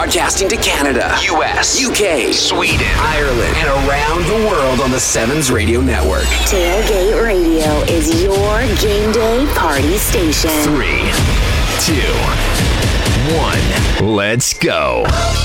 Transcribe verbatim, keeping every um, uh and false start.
Broadcasting to Canada, U S, U K, Sweden, Ireland, and around the world on the Sevens Radio Network. Tailgate Radio is your game day party station. Three, two, one, let's go.